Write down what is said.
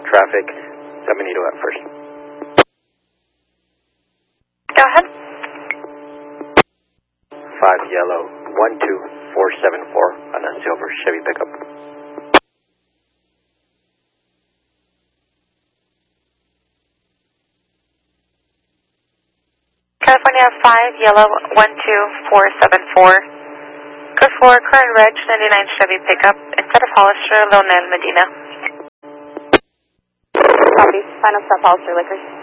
traffic. San Benito at first. Go ahead. 5 yellow, 12474 on a silver Chevy pickup. California 5 yellow 12474. Code 4 current reg 99 Chevy pickup instead of Hollister, Leonel Medina. Copy. Final stop Hollister Liquors.